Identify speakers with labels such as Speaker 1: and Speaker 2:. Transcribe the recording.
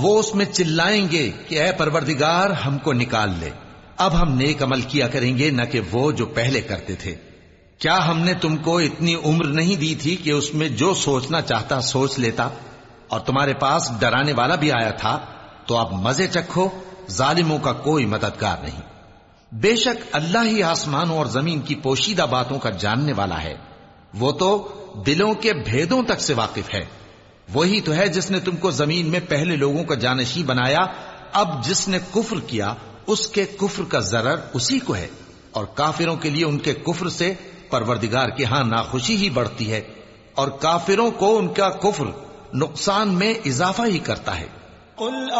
Speaker 1: वो उसमें चिल्लाएंगे कि ऐ परवरदिगार हमको निकाल ले, अब हम नेक अमल किया करेंगे न कि वो जो पहले करते थे। क्या हमने तुमको इतनी उम्र नहीं दी थी कि उसमें जो सोचना चाहता सोच लेता, और तुम्हारे पास डराने वाला भी आया था? तो अब मजे चखो, जालिमों का कोई मददगार नहीं। बेशक अल्लाह ही आसमानों और जमीन की पोशीदा बातों का जानने वाला है, वो तो दिलों के भेदों तक से वाकिफ है। वही तो है जिसने तुमको जमीन में पहले लोगों का जानशी बनाया। अब जिसने कुफ्र किया उसके कुफ्र का जरर उसी को है, और काफिरों के लिए उनके कुफ्र से परवरदिगार के यहां नाखुशी ही बढ़ती है, और काफिरों को उनका कुफ्र नुकसान में इजाफा ही करता है।